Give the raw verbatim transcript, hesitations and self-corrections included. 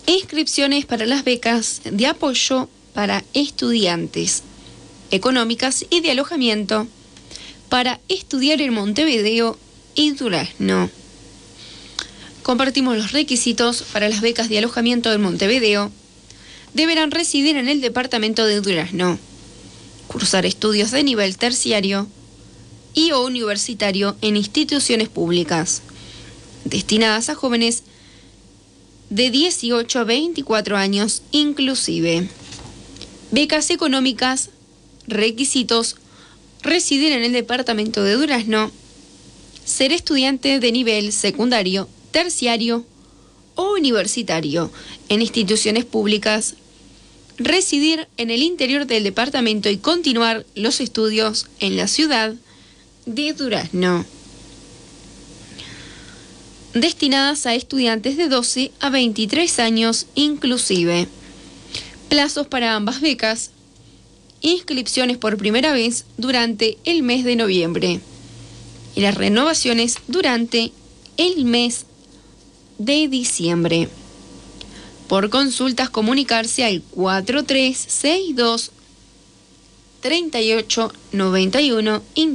Inscripciones para las becas de apoyo para estudiantes económicas y de alojamiento para estudiar en Montevideo y Durazno. Compartimos los requisitos para las becas de alojamiento en Montevideo. Deberán residir en el departamento de Durazno, cursar estudios de nivel terciario y o universitario en instituciones públicas, destinadas a jóvenes de dieciocho a veinticuatro años inclusive. Becas económicas, requisitos: residir en el departamento de Durazno, ser estudiante de nivel secundario, terciario o universitario en instituciones públicas, residir en el interior del departamento y continuar los estudios en la ciudad de Durazno. Destinadas a estudiantes de doce a veintitrés años inclusive. Plazos para ambas becas. Inscripciones por primera vez durante el mes de noviembre y las renovaciones durante el mes de diciembre. Por consultas, comunicarse al cuatro tres seis dos, tres ocho nueve uno.